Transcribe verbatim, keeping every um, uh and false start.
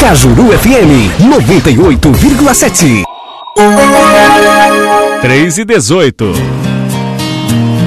Cajuru F M noventa e oito vírgula sete. três e dezoito.